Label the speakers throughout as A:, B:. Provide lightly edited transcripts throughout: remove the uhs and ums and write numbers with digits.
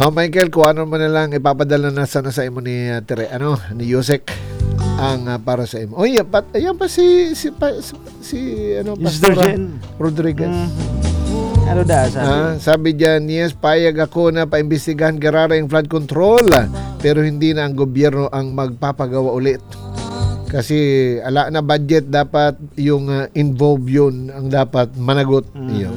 A: Michael, kung ano mo na lang ipapadala na sana sa imo ni ni Yusek ang para sa imo. Oy, ayan pa
B: Mr.
A: Pastora
B: Jen
A: Rodriguez.
B: Ano da sabi?
A: Sabi diyan, yes, payag ako na paimbestigahan Guerrero yung flood control, pero hindi na ang gobyerno ang magpapagawa ulit. Kasi ala na budget, dapat yung involved yun ang dapat managot. Yun.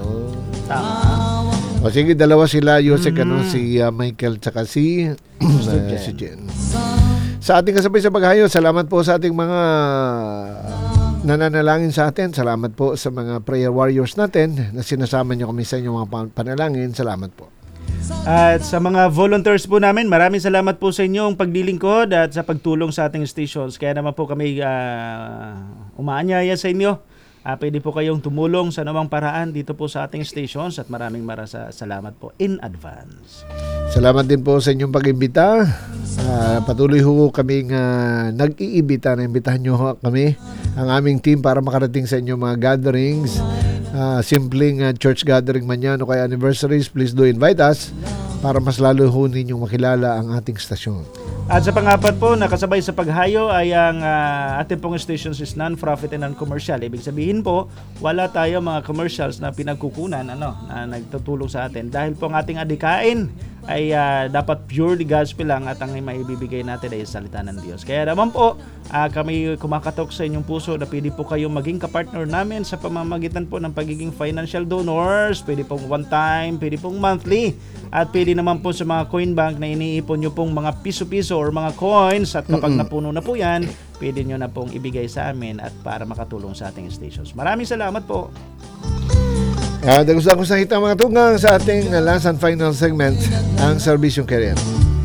A: O sige, dalawa sila, Yusek, si Michael tsaka si Jen. Sa ating kasabay sa paghayo, salamat po sa ating mga nananalangin sa atin. Salamat po sa mga prayer warriors natin na sinasama niyo kami sa inyong mga panalangin. Salamat po.
B: At sa mga volunteers po namin, maraming salamat po sa inyong paglilingkod at sa pagtulong sa ating stations. Kaya naman po kami umaanyaya sa inyo. Pwede po kayong tumulong sa anumang paraan dito po sa ating stations at maraming salamat po in advance.
A: Salamat din po sa inyong pag-imbita. Patuloy ho kaming nag-iimbita na imbitahan nyo kami, ang aming team, para makarating sa inyong mga gatherings. Simpleng church gathering man yan o kaya anniversaries, please do invite us para mas lalo ho ninyong makilala ang ating stasyon.
B: At sa pangapat po, nakasabay sa paghayo ay ang ating pong stations is non-profit and non-commercial. Ibig sabihin po, wala tayo mga commercials na pinagkukunan na nagtutulong sa atin. Dahil po ang ating adikain ay dapat purely gospel lang at ang maibibigay natin ay salita ng Diyos. Kaya naman po, kami kumakatok sa inyong puso na pwede po kayong maging kapartner namin sa pamamagitan po ng pagiging financial donors. Pwede pong one time, pwede pong monthly, at pwede naman po sa mga coin bank na iniipon nyo pong mga piso-piso or mga coins, at kapag napuno na po yan, pwede nyo na pong ibigay sa amin at para makatulong sa ating stations. Maraming salamat po.
A: Gusto ko sa kita mga tunggang sa ating last and final segment, ang Servisyong Career.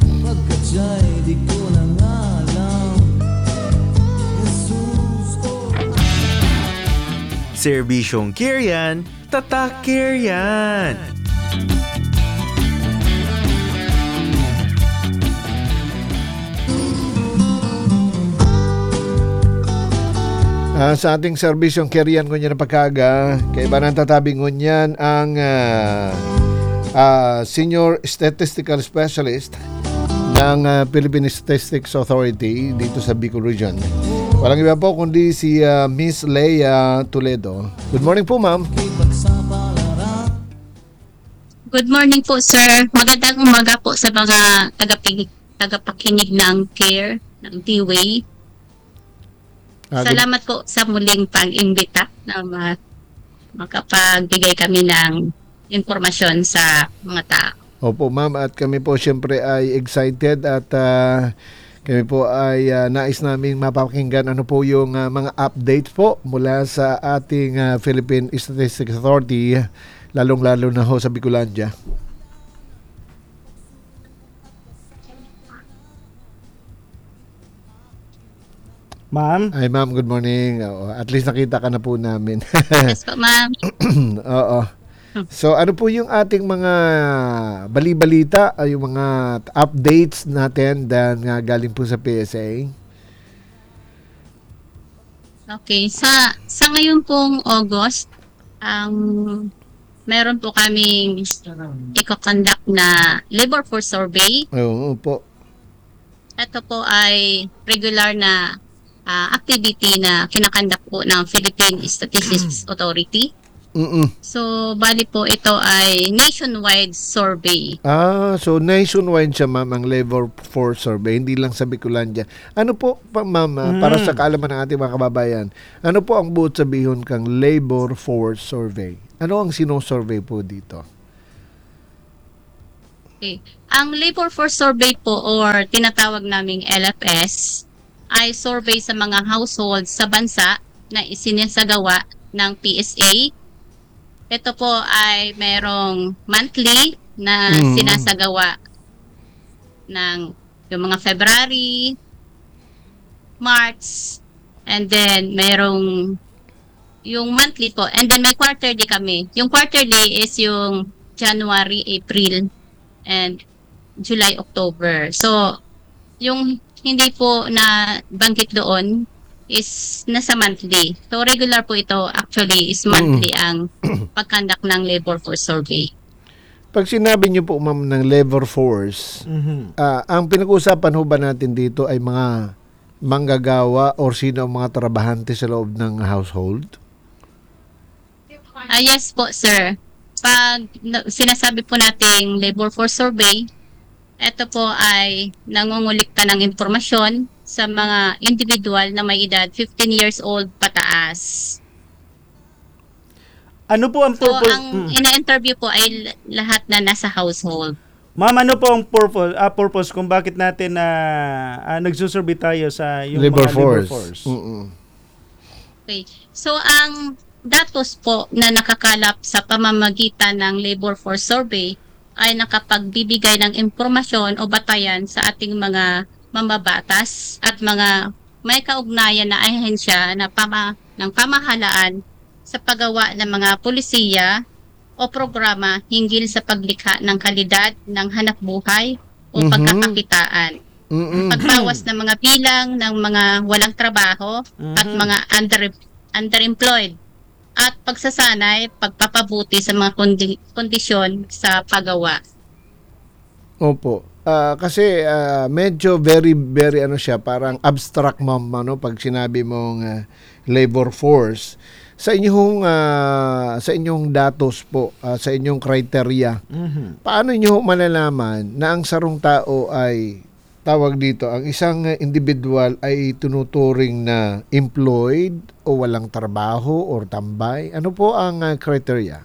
C: Servisyong Kirian, tatak Kirian.
A: Sa ating serbisyong Kirian ngunyan na pagkaga, kay Banang tatabing ngunyan ang Senior Statistical Specialist ng Philippine Statistics Authority dito sa Bicol Region. Walang iba po kundi si Miss Leia Toledo. Good morning po, ma'am.
D: Good morning po, sir. Magandang umaga po sa mga tagapakinig ng CARE, ng T-Way. Salamat po sa muling pag-imbita na makapagbigay kami ng impormasyon sa mga tao.
A: Opo, ma'am, at kami po siyempre ay excited at kami po ay nais naming mapakinggan ano po yung mga update po mula sa ating Philippine Statistics Authority, lalong-lalo na ho sa Bicolandia.
B: Ma'am?
A: Ay, ma'am, good morning. At least nakita ka na po namin.
D: Yes po, ma'am.
A: Oo. So, ano po yung ating mga bali-balita, yung mga updates natin na galing po sa PSA?
D: Okay. Sa ngayon pong August, meron po kaming i-conduct na labor force survey.
A: Oo po.
D: Ito po ay regular na activity na kinakandak po ng Philippine Statistics Authority. So, bali po ito ay nationwide survey.
A: So nationwide siya, ma'am, ang labor force survey, hindi lang sa Bicolandia. Ano po, ma'am, para sa kaalaman ng ating mga kababayan, ano po ang buot sabihin kang labor force survey? Ano ang sino-survey po dito?
D: Okay. Ang labor force survey po or tinatawag naming LFS ay survey sa mga households sa bansa na isinasagawa ng PSA. Ito po ay merong monthly na sinasagawa ng yung mga February, March, and then merong yung monthly po. And then may quarterly kami. Yung quarterly is yung January, April, and July, October. So, yung hindi po na banggit doon is nasa monthly. So, regular po ito actually is monthly ang pagkandak ng labor force survey.
A: Pag sinabi niyo po ma'am ng labor force, ang pinag-uusapan ho ba natin dito ay mga manggagawa or sino ang mga trabahante sa loob ng household?
D: Yes po, sir. Pag sinasabi po nating labor force survey, ito po ay nangungulikta ng impormasyon sa mga individual na may edad 15 years old pataas.
B: Ano po ang
D: So,
B: purpose?
D: ang ina-interview po ay lahat na nasa household.
B: Ma'am, ano po ang purpose kung bakit natin nagsusurvey tayo sa yung
A: Labor
B: mga labor
A: force.
B: force?
D: Okay. So, ang datos po na nakakalap sa pamamagitan ng labor force survey ay nakapagbibigay ng impormasyon o batayan sa ating mga mambabatas at mga may kaugnayan na ahensya na ng pamahalaan sa paggawa ng mga polisiya o programa hinggil sa paglikha ng kalidad ng hanapbuhay o pagkakakitaan. Pagbawas ng mga bilang ng mga walang trabaho at mga underemployed at pagsasanay, pagpapabuti sa mga kondisyon sa paggawa.
A: Opo. Kasi medyo very very ano siya, parang abstract ma'am ano pag sinabi mong labor force. Sa inyong datos po, sa inyong criteria. Paano niyo malalaman na ang sarong tao ay tawag dito, ang isang individual ay tunuturing na employed o walang trabaho or tambay? Ano po ang criteria?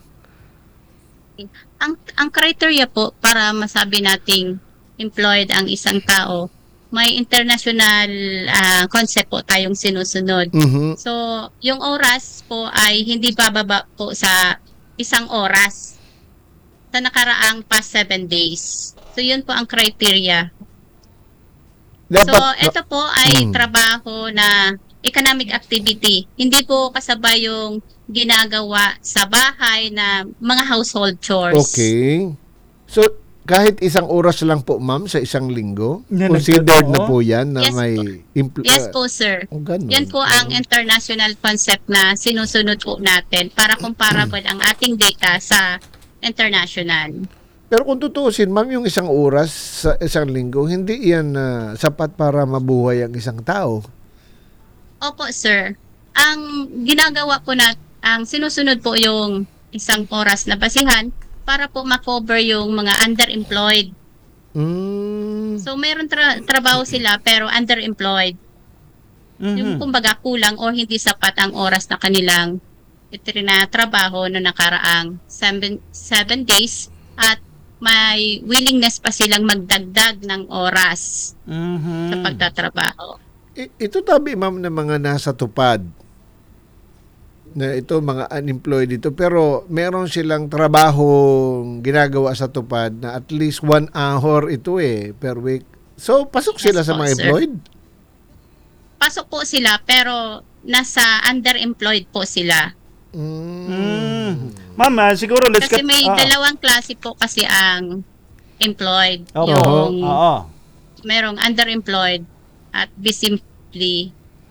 D: Ang criteria po para masabi nating employed ang isang tao, may international concept po tayong sinusunod. So, yung oras po ay hindi bababa po sa 1 oras sa nakaraang past 7 days. So, yun po ang criteria. So, ito po ay trabaho na economic activity. Hindi po kasabay yung ginagawa sa bahay na mga household chores.
A: Okay. So, kahit 1 oras lang po, ma'am, sa isang linggo,
B: Na
A: considered na
B: nagtatrabaho?
A: po yan na
D: Yes
A: may...
D: Yes po, sir.
A: ganun.
D: Yan po ang international concept na sinusunod po natin para comparable ang ating data sa international.
A: Pero kung tutuusin, ma'am, yung 1 oras sa isang linggo, hindi yan sapat para mabuhay ang isang tao.
D: Opo, sir. Ang ginagawa po ang sinusunod po yung 1 oras na basihan para po ma-cover yung mga underemployed. So, mayroon trabaho sila pero underemployed. Yung kumbaga kulang o hindi sapat ang oras na kanilang trabaho na nakaraang 7 days at may willingness pa silang magdagdag ng oras sa pagtatrabaho.
A: Ito tabi, ma'am, na mga nasa tupad na ito mga unemployed dito, pero meron silang trabahong ginagawa sa tupad na at least 1 hour ito per week. So, pasok sila
D: Yes
A: sa
D: po,
A: mga
D: sir.
A: employed?
D: Pasok po sila pero nasa underemployed po sila.
B: Ma'am, siguro let's
D: Kasi may dalawang klase po kasi ang employed.
B: Okay.
D: Yung
B: Oo.
D: merong underemployed at visibly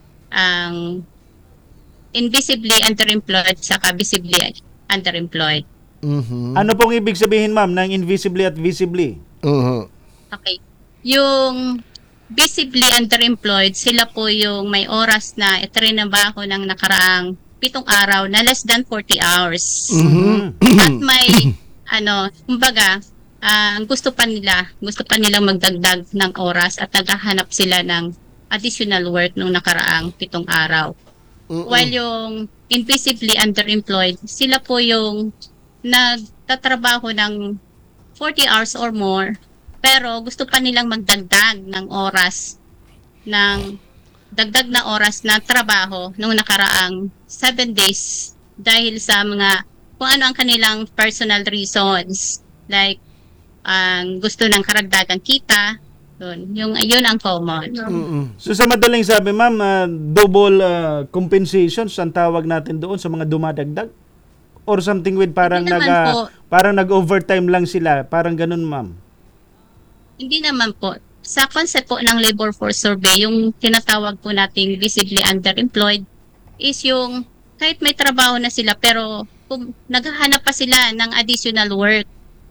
D: invisibly underemployed saka visibly underemployed.
B: Ano pong ibig sabihin, ma'am, ng invisibly at visibly?
D: Okay. Yung visibly underemployed, sila po yung may oras na itrinabaho ng nakaraang 7 araw na less than 40 hours. At may kumbaga, gusto pa nilang magdagdag ng oras at naghahanap sila ng additional work nung nakaraang 7 araw. While yung invisibly underemployed, sila po yung nagtatrabaho ng 40 hours or more, pero gusto pa nilang magdagdag ng oras, ng dagdag na oras na trabaho nung nakaraang 7 days dahil sa mga kung ano ang kanilang personal reasons, like gusto ng karagdagang kita. Yun ang common.
B: So sa madaling sabi, ma'am, double compensations ang tawag natin doon sa mga dumadagdag? Or something with parang
D: Hindi naman po.
B: parang nag-overtime lang sila, parang ganun, ma'am?
D: Hindi naman po. Sa concept po ng labor force survey, yung tinatawag po nating visibly underemployed is yung kahit may trabaho na sila pero kung naghahanap pa sila ng additional work.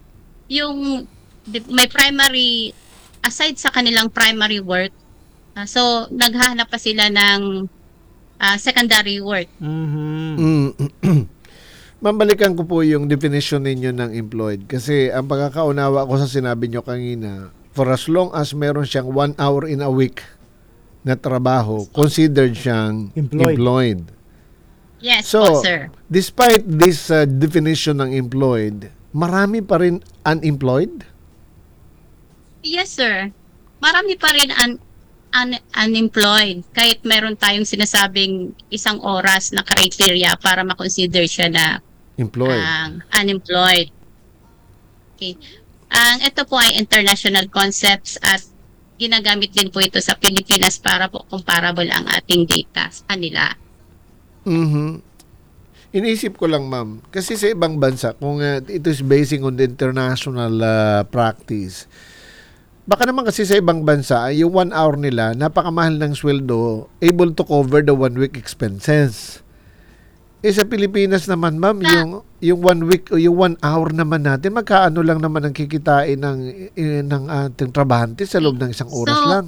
D: yung may primary, aside sa kanilang primary work, so naghahanap pa sila ng secondary work.
B: Mhm.
A: Mambalikan ko po yung definition ninyo ng employed. Kasi ang pagkakaunawa ko sa sinabi nyo kanina, for as long as meron siyang 1 hour in a week na trabaho, considered siyang
B: Employed.
A: employed.
D: Yes
A: So,
D: po, sir.
A: despite this definition ng employed, marami pa rin unemployed?
D: Yes, sir. Marami pa rin unemployed. Kahit meron tayong sinasabing isang oras na criteria para makonsider siya na
A: Employed.
D: unemployed. Okay. Ito po ay international concepts at ginagamit din po ito sa Pilipinas para po comparable ang ating data sa kanila.
A: Mhm. Iniisip ko lang, ma'am, kasi sa ibang bansa, kung it is basing on the international practice, baka naman kasi sa ibang bansa, yung 1 hour nila, napakamahal ng sweldo, able to cover the 1 week expenses. Sa Pilipinas naman, ma'am, yung 1 week o yung 1 hour naman natin, magkaano lang naman ang kikitain ng ating trabahante sa loob ng isang oras lang.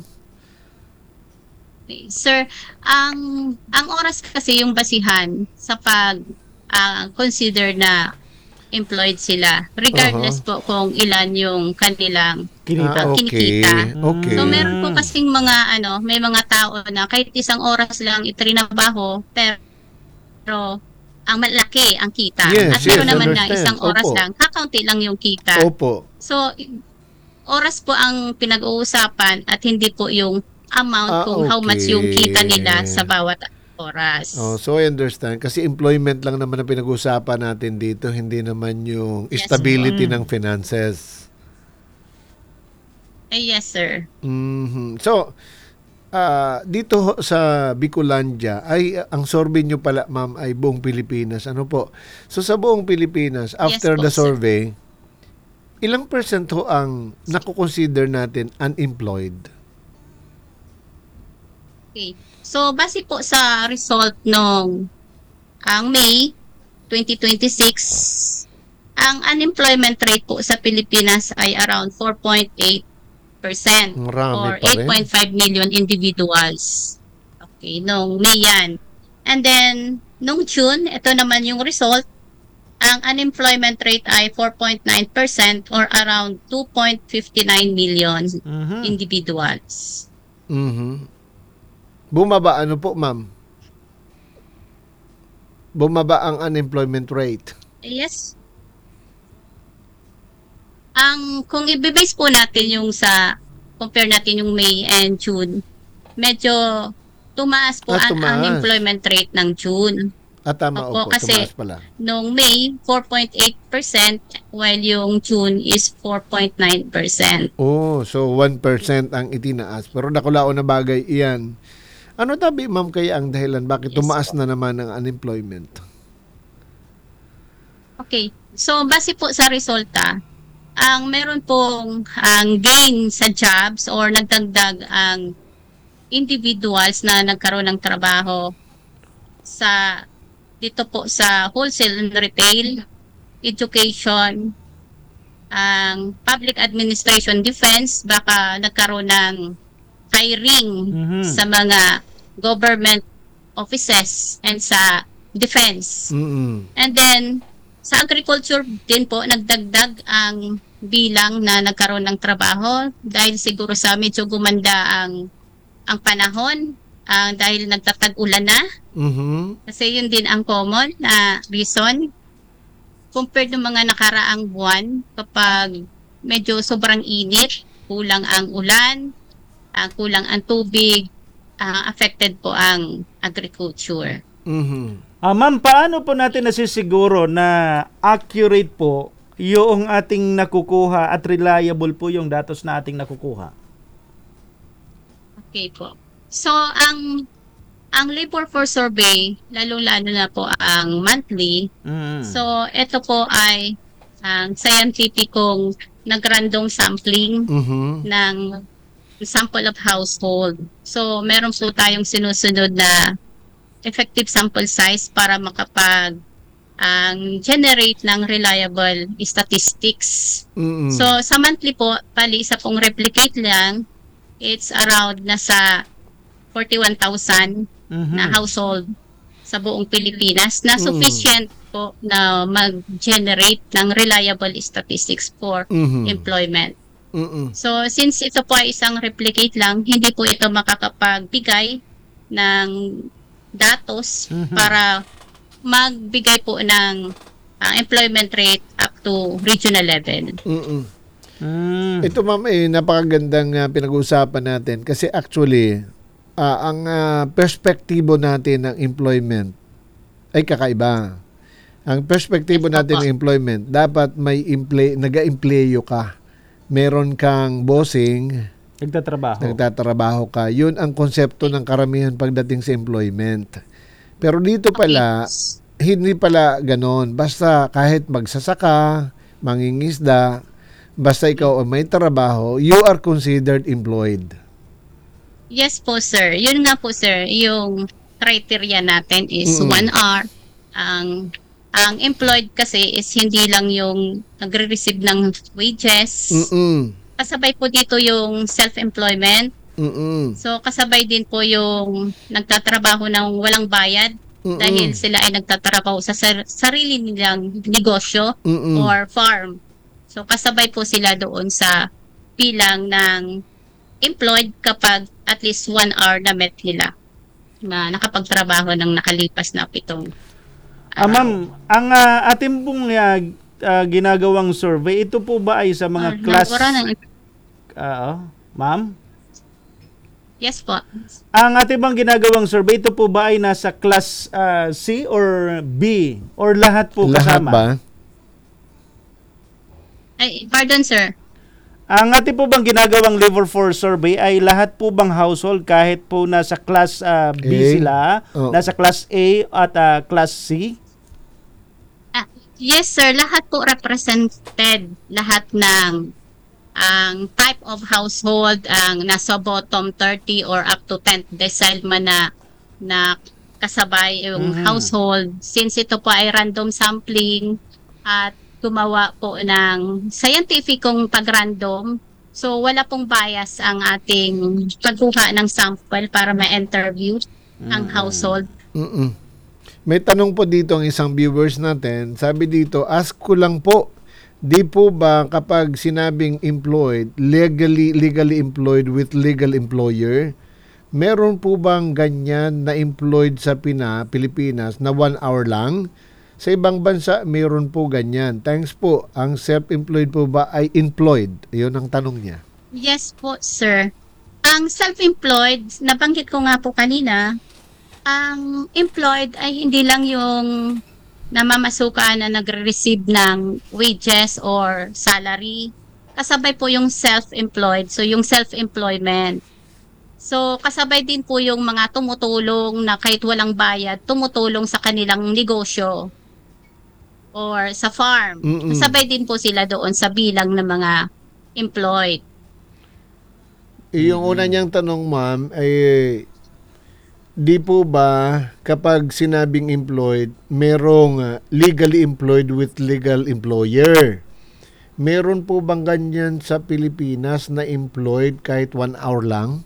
D: Sir, ang oras kasi yung basihan sa pag consider na employed sila regardless po kung ilan yung kanilang
B: Kinita.
D: kinikita.
A: Okay.
D: So meron po kasing mga may mga tao na kahit isang oras lang itrinabaho pero ang malaki ang kita.
A: Yes,
D: At meron
A: yes,
D: naman na
A: understand.
D: isang oras
A: Opo.
D: lang, kakaunti lang yung kita.
A: Opo.
D: So oras po ang pinag-uusapan at hindi po yung amount kung how much yung kita nila sa bawat oras.
A: Oh, so I understand. Kasi employment lang naman ang pinag-usapan natin dito, hindi naman yung
D: Yes,
A: stability ng finances.
D: Yes, sir.
A: Mhm. So, dito sa Bicolandia, ay ang survey nyo pala, ma'am, ay buong Pilipinas. Ano po? So, sa buong Pilipinas, after
D: po,
A: the
D: sir.
A: survey, ilang percent ho ang nakukonsider natin unemployed?
D: Okay. So, base po sa result nung May 2026, ang unemployment rate po sa Pilipinas ay around 4.8%
A: Marami
D: or
A: pa rin.
D: 8.5 million individuals. Okay, nung May yan. And then, nung June, ito naman yung result, ang unemployment rate ay 4.9% or around 2.59 million individuals.
A: Mhm. Bumaba ano po, ma'am? Bumaba ang unemployment rate.
D: Yes. Kung i-base po natin yung compare natin yung May and June, medyo tumaas po ang
A: Tumaas.
D: unemployment rate ng June.
A: Tama,
D: Opo,
A: opo,
D: kasi
A: tumaas pala.
D: Nung May, 4.8%, while yung June is 4.9%.
A: Oh, so 1% ang itinaas. Pero nakulaon na bagay iyan. Ano tabi, ma'am, kaya ang dahilan? Bakit
D: Yes,
A: tumaas na naman ang unemployment?
D: Okay. So, base po sa resulta, ang meron pong ang gain sa jobs or nagdagdag ang individuals na nagkaroon ng trabaho dito po sa wholesale and retail, education, ang public administration, defense, baka nagkaroon ng hiring sa mga government offices and sa defense.
A: Mm-mm.
D: And then, sa agriculture din po, nagdagdag ang bilang na nagkaroon ng trabaho dahil siguro sa medyo gumanda ang panahon dahil nagtatag-ulan na.
A: Mhm.
D: Kasi yun din ang common na reason compared ng mga nakaraang buwan kapag medyo sobrang init, kulang ang ulan, kulang ang tubig, affected po ang agriculture.
A: Mhm.
B: Ma'am, paano po natin nasisiguro na accurate po yung ating nakukuha at reliable po yung datos na ating nakukuha?
D: Okay po. So, ang labor force survey, lalo-lalo na po ang monthly, so ito po ay scientificong nagrandom sampling
A: Mhm.
D: ng sample of household. So, meron po tayong sinusunod na effective sample size para generate ng reliable statistics.
A: Mm-mm.
D: So, sa monthly po, bali isa pong replicate lang, it's around nasa 41,000 na household sa buong Pilipinas na sufficient po na mag-generate ng reliable statistics for employment.
A: Mm-mm.
D: So, since ito po ay isang replicate lang, hindi po ito makakapagbigay ng datos para magbigay po ng employment rate up to regional level.
A: Mm-mm. Ito ma'am, napakagandang pinag-uusapan natin kasi actually, ang perspektibo natin ng employment ay kakaiba. Ang perspektibo
D: Yes,
A: natin
D: opo.
A: ng employment, dapat may nag-empleyo ka. Meron kang bossing, nagtatrabaho ka. Yun ang konsepto ng karamihan pagdating sa employment. Pero dito pala, hindi pala ganon. Basta kahit magsasaka, mangingisda, basta ikaw ay may trabaho, you are considered employed.
D: Yes po, sir. Yun nga po, sir. Yung criteria natin is 1 hour. Ang employed kasi is hindi lang yung nagre-receive ng wages. Kasabay po dito yung self-employment. So, kasabay din po yung nagtatrabaho ng walang bayad dahil sila ay nagtatrabaho sa sarili nilang negosyo or farm. So, kasabay po sila doon sa bilang ng employed kapag at least 1 hour na met nila na nakapagtrabaho ng nakalipas na 7
B: Ma'am, ang ating pong ginagawang survey, ito po ba ay sa mga class... Ma'am?
D: Yes po.
B: Ang ating bang ginagawang survey, ito po ba ay nasa class C or B? Or lahat po
A: Lahat
B: kasama?
A: ba?
D: Ay, pardon, sir.
B: Ang ating po bang ginagawang labor force survey ay lahat po bang household kahit po nasa class B
A: A?
B: sila, nasa class A at class C?
D: Yes, sir. Lahat po represented. Lahat ng ang type of household ang nasa bottom 30 or up to 10th decile man na kasabay yung household. Since ito po ay random sampling at gumawa po ng scientificong pag-random, so wala pong bias ang ating pagkuha ng sample para ma-interview ang household.
A: May tanong po dito ang isang viewers natin. Sabi dito, ask ko lang po, di po ba kapag sinabing employed, legally employed with legal employer, meron po bang ganyan na employed sa Pilipinas na 1 hour lang? Sa ibang bansa, meron po ganyan. Thanks po. Ang self-employed po ba ay employed? Iyon ang tanong niya.
D: Yes po, sir. Ang self-employed, nabanggit ko nga po kanina, ang employed ay hindi lang yung namamasukan na nagre-receive ng wages or salary. Kasabay po yung self-employed. So, yung self-employment. So, kasabay din po yung mga tumutulong na kahit walang bayad, tumutulong sa kanilang negosyo or sa farm. Kasabay din po sila doon sa bilang ng mga employed.
A: Yung una niyang tanong, ma'am, ay di po ba kapag sinabing employed, merong legally employed with legal employer? Meron po bang ganyan sa Pilipinas na employed kahit 1 hour lang?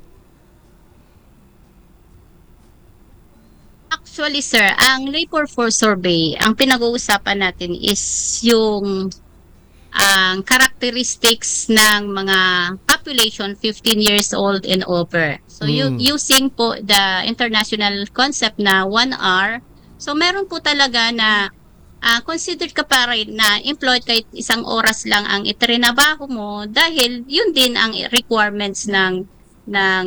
D: Actually, sir, ang labor force survey, ang pinag-uusapan natin is yung ang characteristics ng mga population 15 years old and over. So, using po the international concept na 1 hour, so meron po talaga na considered ka pa rin na employed kahit 1 oras lang ang itrinabaho mo dahil yun din ang requirements ng